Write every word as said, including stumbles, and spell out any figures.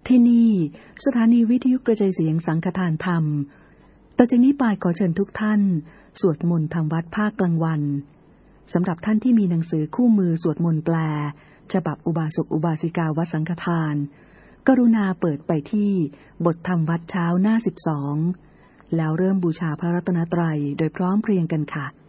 ที่นี่สถานีวิทยุกระจายเสียงสังฆทานธรรมต่อจากนี้ไปขอเชิญทุกท่านสวดมนต์ทำวัดภาคกลางวันสำหรับท่านที่มีหนังสือคู่มือสวดมนต์แปลฉบับอุบาสกอุบาสิกาวัดสังฆทานกรุณาเปิดไปที่บทธรรมวัดเช้าหน้าสิบสองแล้วเริ่มบูชาพระรัตนตรัยโดยพร้อมเพรียงกันค่ะ